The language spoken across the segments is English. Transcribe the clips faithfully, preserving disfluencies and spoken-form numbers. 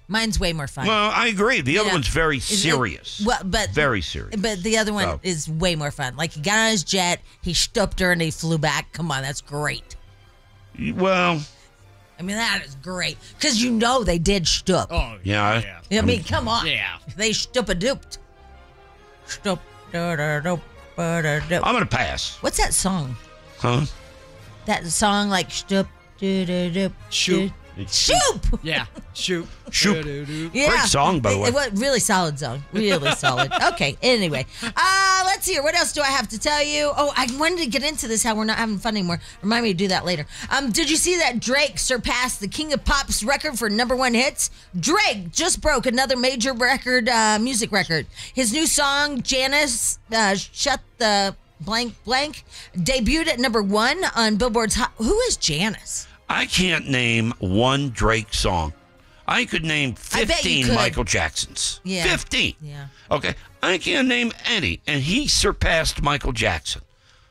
Mine's way more fun. Well, I agree. The other Yeah. one's very Is it- serious. well, but very serious. But the other one So. is way more fun. Like he got on his jet, he stopped her, and he flew back. Come on, that's great. Well, I mean, that is great because you know they did stup. Oh, yeah. yeah. I mean, come on. Yeah. They stup-a-dooped. Stup. Da-da-doop, ba-da-doop. I'm going to pass. What's that song? Huh? That song like stup. Do-do-doop. Shoop. Shoop. Yeah. Shoot. Shoot. Doo-doo-doo. Yeah. Great song, by the It- way. It was really solid song. Really solid. Okay. Anyway, uh, let's see here. What else do I have to tell you? Oh, I wanted to get into this. How we're not having fun anymore. Remind me to do that later. Um, did you see that Drake surpassed the King of Pop's record for number one hits? Drake just broke another major record, uh, music record. His new song, Janice, uh, Shut the Blank Blank, debuted at number one on Billboard's Hot. Who is Janice? I can't name one Drake song. I could name I bet you fifteen could. Michael Jacksons. Yeah. fifteen. Yeah. Okay. I can't name any. And he surpassed Michael Jackson.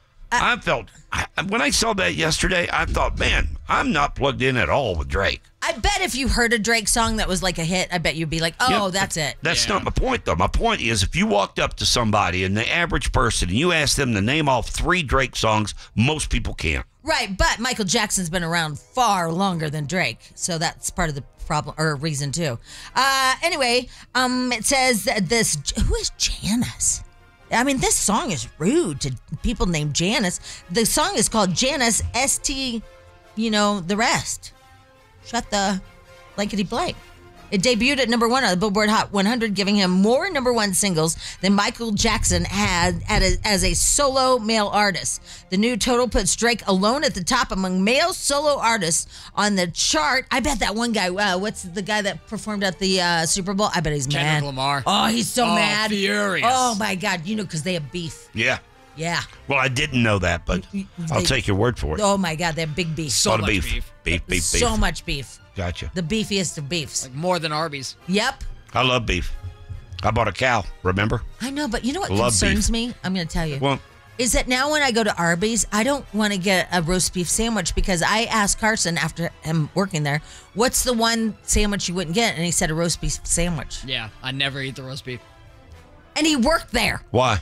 I, felt, I, when I saw that yesterday, I thought, man, I'm not plugged in at all with Drake. I bet if you heard a Drake song that was like a hit, I bet you'd be like, oh, Yeah, that's it. That's Yeah. not my point, though. My point is if you walked up to somebody and the average person and you asked them to name off three Drake songs, most people can't. Right, but Michael Jackson's been around far longer than Drake, so that's part of the problem or reason too. Uh, anyway, um, it says that this who is Janice? I mean, this song is rude to people named Janice. The song is called Janice S T, you know, the rest. Shut the blankety blank. It debuted at number one on the Billboard Hot one hundred, giving him more number one singles than Michael Jackson had at a, as a solo male artist. The new total puts Drake alone at the top among male solo artists on the chart. I bet that one guy, uh, what's the guy that performed at the uh, Super Bowl? I bet he's Kendrick mad. Lamar. Oh, he's so Oh, mad. furious. Oh, my God. You know, because they have beef. Yeah. Yeah. Well, I didn't know that, but I'll They- take your word for it. Oh, my God. They have big beef. So A lot of much beef. beef. Beef, beef, beef. So much beef. Gotcha. The beefiest of beefs. Like more than Arby's. Yep. I love beef. I bought a cow, remember? I know, but you know what Love concerns beef. me? I'm going to tell you. Well, Is that now when I go to Arby's, I don't want to get a roast beef sandwich because I asked Carson after him working there, what's the one sandwich you wouldn't get? And he said a roast beef sandwich. Yeah, I never eat the roast beef. And he worked there. why?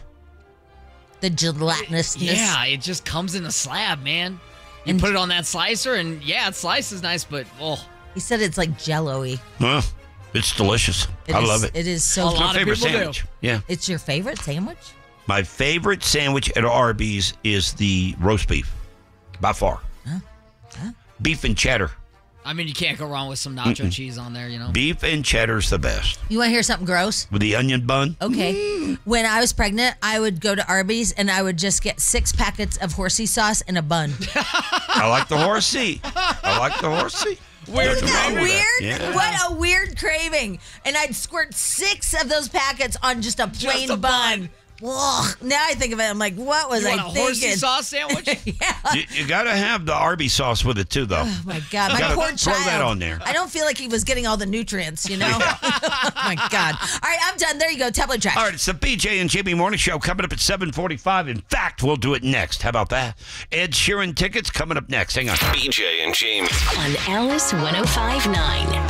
The gelatinousness. Yeah, it just comes in a slab, man. You And- put it on that slicer, and yeah, it slices nice, but oh, He said it's like jello-y. Well, it's delicious. It I is- love it. It is A so lot My of favorite people do. sandwich. Yeah. It's your favorite sandwich? My favorite sandwich at Arby's is the roast beef, by far. Huh? Huh? Beef and cheddar. I mean, you can't go wrong with some nacho cheese on there, you know. Beef and cheddar's the best. You want to hear something gross? With the onion bun. Okay. When I was pregnant, I would go to Arby's and I would just get six packets of horsey sauce and a bun. I like the horsey. I like the horsey. Weird Isn't that Nothing wrong with weird? that. Yeah. What a weird craving. And I'd squirt six of those packets on just a plain a bun. bun. Ugh. Now I think of it, I'm like, what was You I want a horsey thinking? sauce sandwich? Yeah. You, you got to have the Arby's sauce with it, too, though. Oh my God, my Gotta poor throw child. that on there. I don't feel like he was getting all the nutrients, you know? Oh my God. All right, I'm done. There you go. Tablet trash. All right, it's the B J and Jamie Morning Show coming up at seven forty-five. In fact, we'll do it next. How about that? Ed Sheeran tickets coming up next. Hang on. B J and Jamie. On Alice one oh five point nine.